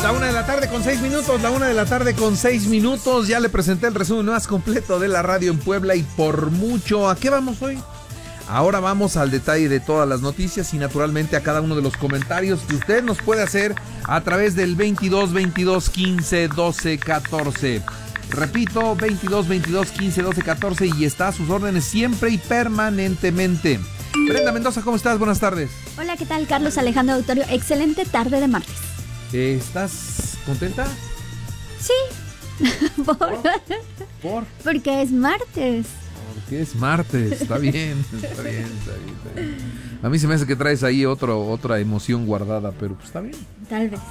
La 1:06 la 1:06. Ya le presenté el resumen más completo de la radio en Puebla y por mucho. ¿A qué vamos hoy? Ahora vamos al detalle de todas las noticias y naturalmente a cada uno de los comentarios que usted nos puede hacer a través del 22 22 15 12 14. Repito, 22 22 15 12 14 y está a sus órdenes siempre y permanentemente. Brenda Mendoza, ¿cómo estás? Buenas tardes. Hola, ¿qué tal? Carlos Alejandro Auditorio. Excelente tarde de martes. ¿Estás contenta? Sí. ¿Por? Porque es martes. Porque es martes. Está bien, está bien. A mí se me hace que traes ahí otra emoción guardada, pero pues está bien. Tal vez.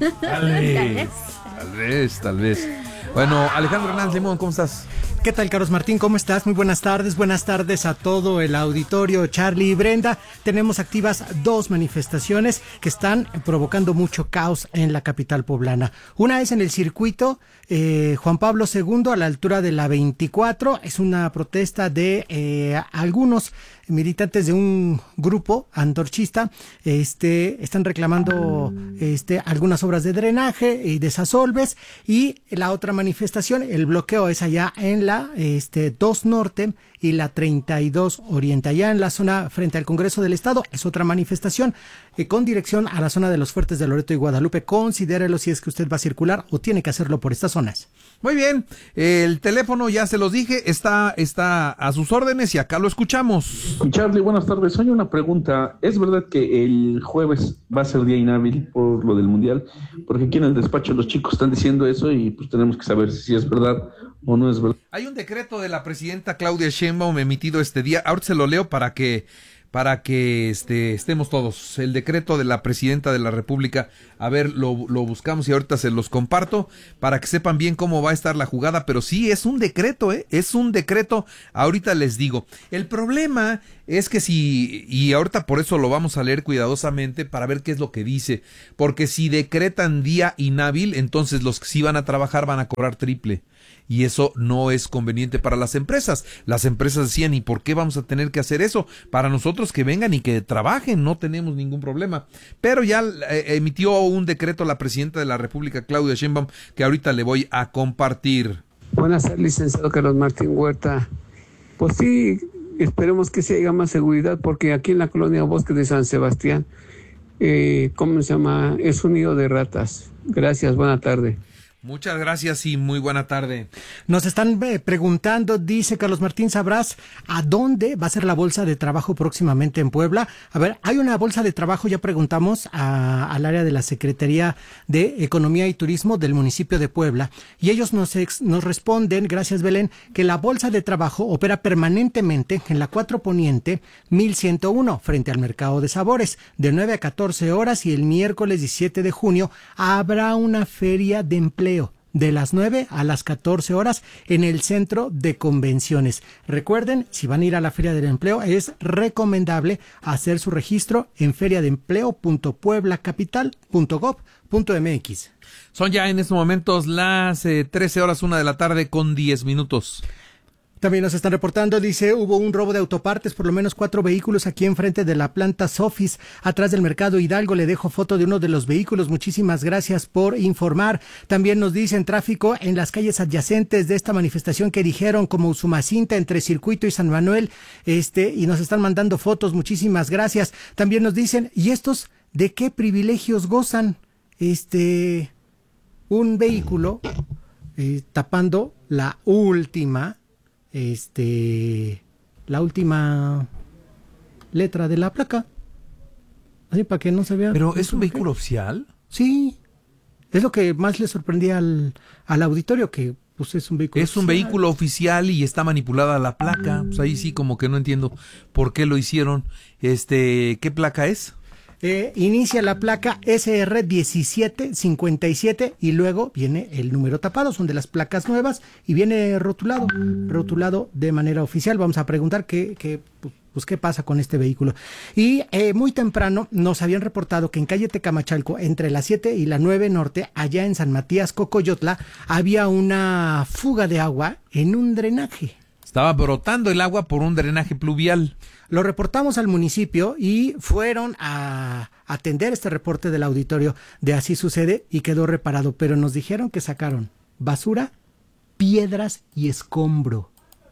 Tal vez. Bueno, Alejandro Hernández Limón, ¿cómo estás? ¿Qué tal, Carlos Martín? ¿Cómo estás? Muy buenas tardes a todo el auditorio. Charlie y Brenda, tenemos activas dos manifestaciones que están provocando mucho caos en la capital poblana. Una es en el circuito Juan Pablo II a la altura de la 24. Es una protesta de algunos militantes de un grupo antorchista. Están reclamando algunas obras de drenaje y desasolves. Y la otra manifestación, el bloqueo, es allá en la 2 Norte y la 32 Oriente, allá en la zona frente al Congreso del Estado. Es otra manifestación con dirección a la zona de los Fuertes de Loreto y Guadalupe. Considérelo si es que usted va a circular o tiene que hacerlo por estas zonas. Muy bien, el teléfono ya se los dije, está a sus órdenes y acá lo escuchamos. Charlie, buenas tardes. Oye, una pregunta. ¿Es verdad que el jueves va a ser día inhábil por lo del Mundial? Porque aquí en el despacho los chicos están diciendo eso y pues tenemos que saber si es verdad o no es verdad. Hay un decreto de la presidenta Claudia Sheinbaum emitido este día. Ahorita se lo leo para que estemos todos. El decreto de la presidenta de la República, a ver, lo buscamos y ahorita se los comparto para que sepan bien cómo va a estar la jugada, pero sí, es un decreto, es un decreto, ahorita les digo. El problema es que y ahorita por eso lo vamos a leer cuidadosamente para ver qué es lo que dice, porque si decretan día inhábil, entonces los que sí van a trabajar van a cobrar triple. Y eso no es conveniente para las empresas. Las empresas decían, ¿y por qué vamos a tener que hacer eso? Para nosotros que vengan y que trabajen, no tenemos ningún problema. Pero ya emitió un decreto la presidenta de la República, Claudia Sheinbaum, que ahorita le voy a compartir. Buenas tardes, licenciado Carlos Martín Huerta. Pues sí, esperemos que se haya más seguridad, porque aquí en la colonia Bosque de San Sebastián, ¿cómo se llama? Es un nido de ratas. Gracias, buena tarde. Muchas gracias y muy buena tarde. Nos están preguntando, dice Carlos Martín, ¿sabrás a dónde va a ser la bolsa de trabajo próximamente en Puebla? A ver, hay una bolsa de trabajo, ya preguntamos al área de la Secretaría de Economía y Turismo del municipio de Puebla, y ellos nos responden, gracias Belén, que la bolsa de trabajo opera permanentemente en la 4 Poniente 1101, frente al Mercado de Sabores, de 9 a 14 horas, y el miércoles 17 de junio habrá una feria de empleo de las 9 a las 14 horas en el centro de convenciones. Recuerden, si van a ir a la Feria del Empleo, es recomendable hacer su registro en feriadeempleo.pueblacapital.gov.mx. Son ya en estos momentos las 13 horas, 1:10 p.m. También nos están reportando, dice, hubo un robo de autopartes, por lo menos 4 vehículos aquí enfrente de la planta Sofis, atrás del Mercado Hidalgo. Le dejo foto de uno de los vehículos. Muchísimas gracias por informar. También nos dicen tráfico en las calles adyacentes de esta manifestación que dijeron, como Usumacinta, entre Circuito y San Manuel, y nos están mandando fotos. Muchísimas gracias. También nos dicen, ¿y estos de qué privilegios gozan? Un vehículo tapando la última letra de la placa, así para que no se vea. ¿Pero es un vehículo oficial? Sí, es lo que más le sorprendía al auditorio, que pues es un vehículo oficial. Un vehículo oficial y está manipulada la placa. Pues ahí sí como que no entiendo por qué lo hicieron. ¿Qué placa es? Inicia la placa SR 1757 y luego viene el número tapado. Son de las placas nuevas y viene rotulado de manera oficial. Vamos a preguntar qué pasa con este vehículo. Y muy temprano nos habían reportado que en calle Tecamachalco, entre la 7 y la 9 Norte, allá en San Matías, Cocoyotla, había una fuga de agua en un drenaje. Estaba brotando el agua por un drenaje pluvial. Lo reportamos al municipio y fueron a atender este reporte del auditorio de Así Sucede y quedó reparado, pero nos dijeron que sacaron basura, piedras y escombro.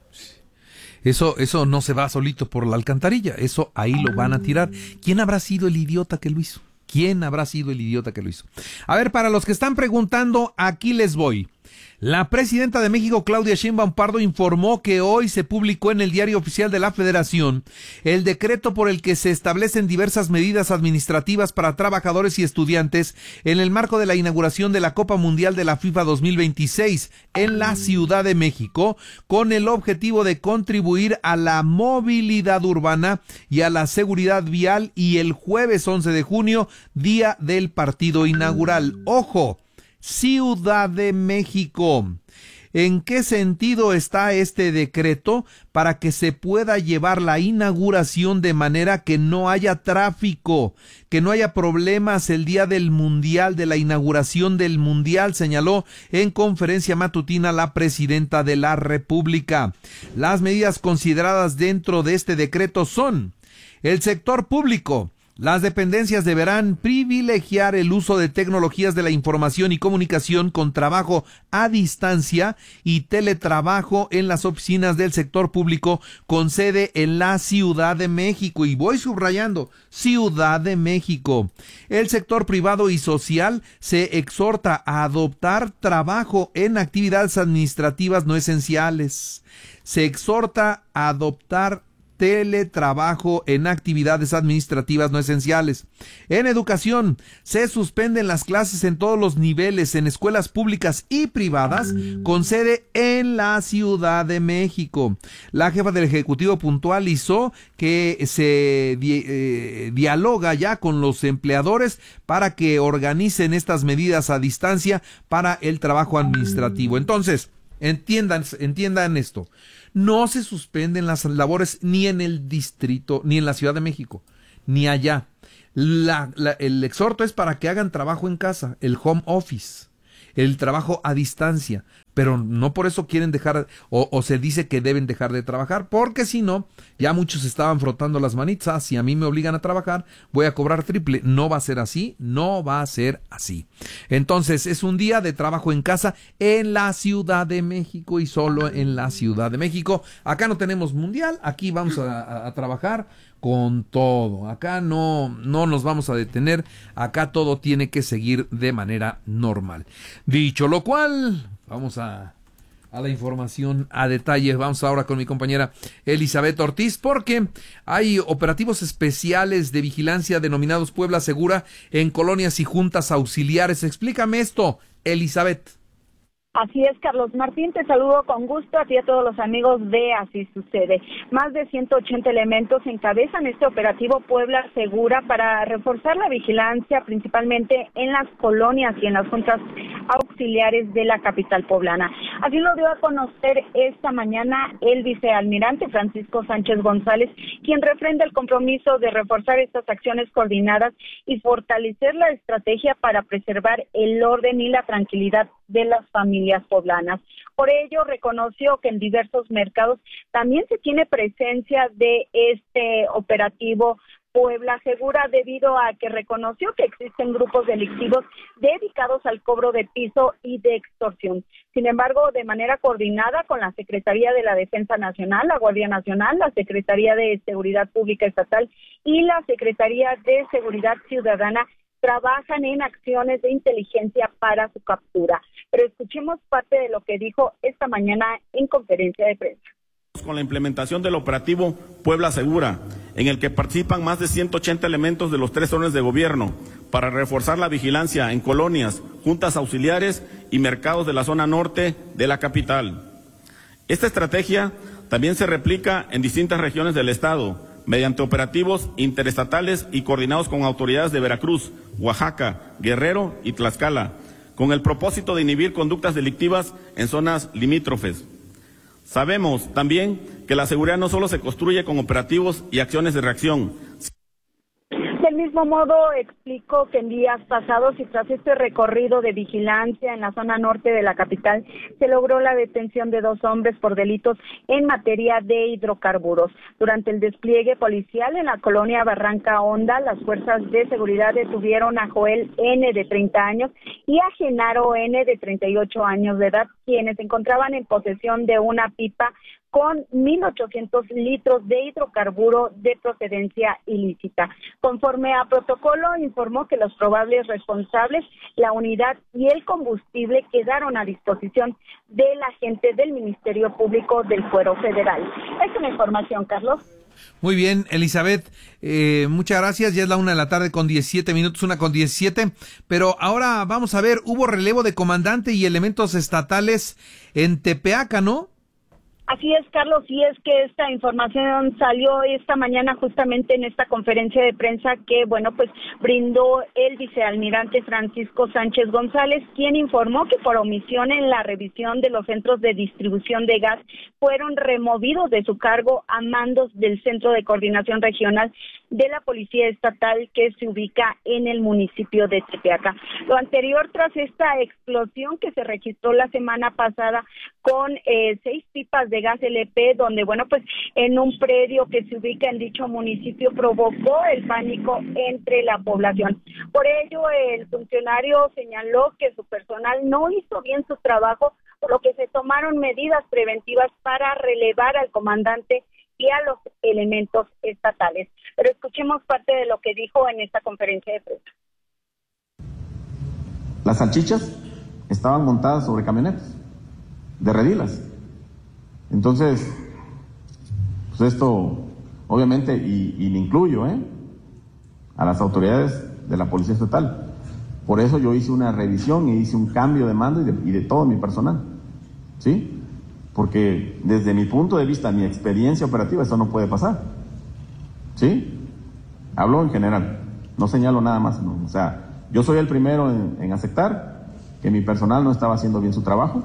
Eso no se va solito por la alcantarilla, eso ahí lo van a tirar. ¿Quién habrá sido el idiota que lo hizo? ¿Quién habrá sido el idiota que lo hizo? A ver, para los que están preguntando, aquí les voy. La presidenta de México, Claudia Sheinbaum Pardo, informó que hoy se publicó en el Diario Oficial de la Federación el decreto por el que se establecen diversas medidas administrativas para trabajadores y estudiantes en el marco de la inauguración de la Copa Mundial de la FIFA 2026 en la Ciudad de México, con el objetivo de contribuir a la movilidad urbana y a la seguridad vial, y el jueves 11 de junio, día del partido inaugural. ¡Ojo! Ciudad de México. ¿En qué sentido está este decreto? Para que se pueda llevar la inauguración de manera que no haya tráfico, que no haya problemas el día del Mundial, de la inauguración del Mundial, señaló en conferencia matutina la presidenta de la República. Las medidas consideradas dentro de este decreto son: el sector público. Las dependencias deberán privilegiar el uso de tecnologías de la información y comunicación con trabajo a distancia y teletrabajo en las oficinas del sector público con sede en la Ciudad de México. Y voy subrayando, Ciudad de México. El sector privado y social se exhorta a adoptar trabajo en actividades administrativas no esenciales. Se exhorta a adoptar teletrabajo en actividades administrativas no esenciales. En educación, se suspenden las clases en todos los niveles en escuelas públicas y privadas con sede en la Ciudad de México. La jefa del Ejecutivo puntualizó que se dialoga ya con los empleadores para que organicen estas medidas a distancia para el trabajo administrativo. Entonces, entiendan esto. No se suspenden las labores ni en el distrito, ni en la Ciudad de México, ni allá. El exhorto es para que hagan trabajo en casa, el home office, el trabajo a distancia, pero no por eso quieren dejar, o se dice que deben dejar de trabajar, porque si no, ya muchos estaban frotando las manitas. Si a mí me obligan a trabajar, voy a cobrar triple. No va a ser así, no va a ser así. Entonces, es un día de trabajo en casa en la Ciudad de México y solo en la Ciudad de México. Acá no tenemos mundial, aquí vamos a trabajar con todo. Acá no nos vamos a detener, acá todo tiene que seguir de manera normal. Dicho lo cual, vamos a la información a detalle. Vamos ahora con mi compañera Elizabeth Ortiz, porque hay operativos especiales de vigilancia denominados Puebla Segura en colonias y juntas auxiliares. Explícame esto, Elizabeth. Así es, Carlos Martín, te saludo con gusto a ti y a todos los amigos de Así Sucede. Más de 180 elementos encabezan este operativo Puebla Segura para reforzar la vigilancia principalmente en las colonias y en las juntas auxiliares de la capital poblana. Así lo dio a conocer esta mañana el vicealmirante Francisco Sánchez González, quien refrenda el compromiso de reforzar estas acciones coordinadas y fortalecer la estrategia para preservar el orden y la tranquilidad de las familias poblanas. Por ello, reconoció que en diversos mercados también se tiene presencia de este operativo Puebla Segura, debido a que reconoció que existen grupos delictivos dedicados al cobro de piso y de extorsión. Sin embargo, de manera coordinada con la Secretaría de la Defensa Nacional, la Guardia Nacional, la Secretaría de Seguridad Pública Estatal y la Secretaría de Seguridad Ciudadana, trabajan en acciones de inteligencia para su captura. Pero escuchemos parte de lo que dijo esta mañana en conferencia de prensa. Con la implementación del operativo Puebla Segura, en el que participan más de 180 elementos de los 3 órdenes de gobierno para reforzar la vigilancia en colonias, juntas auxiliares y mercados de la zona norte de la capital. Esta estrategia también se replica en distintas regiones del estado, mediante operativos interestatales y coordinados con autoridades de Veracruz, Oaxaca, Guerrero y Tlaxcala, con el propósito de inhibir conductas delictivas en zonas limítrofes. Sabemos también que la seguridad no solo se construye con operativos y acciones de reacción. De Del mismo modo, explicó que en días pasados y tras este recorrido de vigilancia en la zona norte de la capital, se logró la detención de 2 hombres por delitos en materia de hidrocarburos. Durante el despliegue policial en la colonia Barranca Honda, las fuerzas de seguridad detuvieron a Joel N., de 30 años, y a Genaro N., de 38 años de edad, quienes se encontraban en posesión de una pipa con 1.800 litros de hidrocarburo de procedencia ilícita. Conforme a protocolo, informó que los probables responsables, la unidad y el combustible quedaron a disposición de la gente del Ministerio Público del Fuero Federal. Es una información, Carlos. Muy bien, Elizabeth, muchas gracias. Ya es la 1:17 p.m, 1:17, pero ahora vamos a ver, hubo relevo de comandante y elementos estatales en Tepeaca, ¿no? Así es, Carlos, y es que esta información salió esta mañana justamente en esta conferencia de prensa que, pues brindó el vicealmirante Francisco Sánchez González, quien informó que por omisión en la revisión de los centros de distribución de gas fueron removidos de su cargo a mandos del Centro de Coordinación Regional de la Policía Estatal que se ubica en el municipio de Tepeaca. Lo anterior tras esta explosión que se registró la semana pasada con 6 pipas de gas LP, donde, en un predio que se ubica en dicho municipio provocó el pánico entre la población. Por ello, el funcionario señaló que su personal no hizo bien su trabajo, por lo que se tomaron medidas preventivas para relevar al comandante y a los elementos estatales. Pero escuchemos parte de lo que dijo en esta conferencia de prensa. Las salchichas estaban montadas sobre camionetas de redilas. Entonces, pues esto, obviamente, y le incluyo a las autoridades de la Policía Estatal. Por eso yo hice una revisión y hice un cambio de mando y de todo mi personal, ¿sí? Porque desde mi punto de vista, mi experiencia operativa, eso no puede pasar, ¿sí? Hablo en general, no señalo nada más, ¿no? O sea, yo soy el primero en aceptar que mi personal no estaba haciendo bien su trabajo.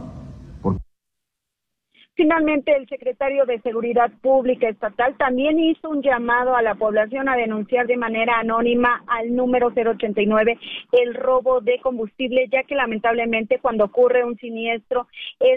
Finalmente, el secretario de Seguridad Pública Estatal también hizo un llamado a la población a denunciar de manera anónima al número 089 el robo de combustible, ya que lamentablemente cuando ocurre un siniestro es